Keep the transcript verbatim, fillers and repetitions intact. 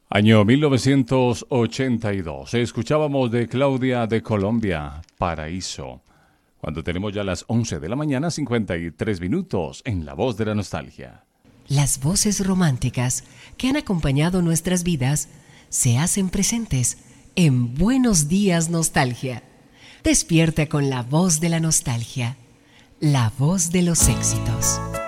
Año mil novecientos ochenta y dos. Escuchábamos de Claudia de Colombia, Paraíso. Cuando tenemos ya las once de la mañana, cincuenta y tres minutos, en La Voz de la Nostalgia. Las voces románticas que han acompañado nuestras vidas se hacen presentes en Buenos Días Nostalgia. Despierta con la voz de la nostalgia, la voz de los éxitos.